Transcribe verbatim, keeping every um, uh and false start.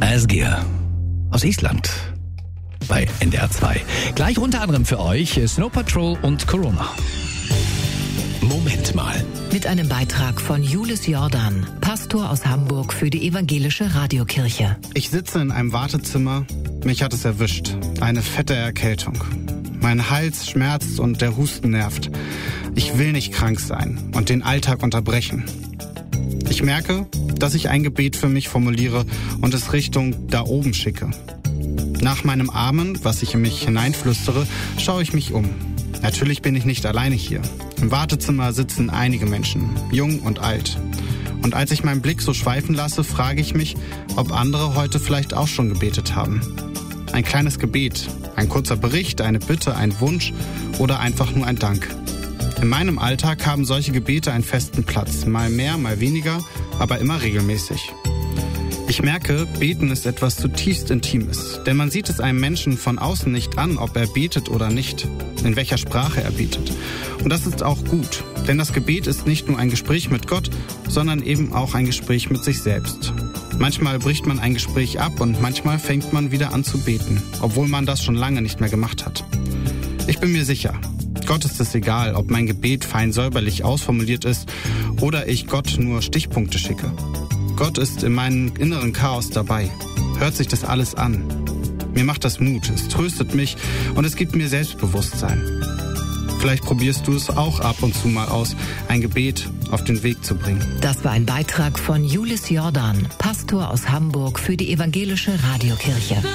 Asgeir aus Island bei N D R zwei. Gleich unter anderem für euch Snow Patrol und Corona. Moment mal. Mit einem Beitrag von Julius Jordan, Pastor aus Hamburg für die evangelische Radiokirche. Ich sitze in einem Wartezimmer. Mich hat es erwischt. Eine fette Erkältung. Mein Hals schmerzt und der Husten nervt. Ich will nicht krank sein und den Alltag unterbrechen. Ich merke, dass ich ein Gebet für mich formuliere und es Richtung da oben schicke. Nach meinem Amen, was ich in mich hineinflüstere, schaue ich mich um. Natürlich bin ich nicht alleine hier. Im Wartezimmer sitzen einige Menschen, jung und alt. Und als ich meinen Blick so schweifen lasse, frage ich mich, ob andere heute vielleicht auch schon gebetet haben. Ein kleines Gebet, ein kurzer Bericht, eine Bitte, ein Wunsch oder einfach nur ein Dank. In meinem Alltag haben solche Gebete einen festen Platz, mal mehr, mal weniger, aber immer regelmäßig. Ich merke, Beten ist etwas zutiefst Intimes, denn man sieht es einem Menschen von außen nicht an, ob er betet oder nicht, in welcher Sprache er betet. Und das ist auch gut, denn das Gebet ist nicht nur ein Gespräch mit Gott, sondern eben auch ein Gespräch mit sich selbst. Manchmal bricht man ein Gespräch ab und manchmal fängt man wieder an zu beten, obwohl man das schon lange nicht mehr gemacht hat. Ich bin mir sicher, Gott ist es egal, ob mein Gebet fein säuberlich ausformuliert ist oder ich Gott nur Stichpunkte schicke. Gott ist in meinem inneren Chaos dabei, hört sich das alles an. Mir macht das Mut, es tröstet mich und es gibt mir Selbstbewusstsein. Vielleicht probierst du es auch ab und zu mal aus, ein Gebet auf den Weg zu bringen. Das war ein Beitrag von Julius Jordan, Pastor aus Hamburg für die evangelische Radiokirche.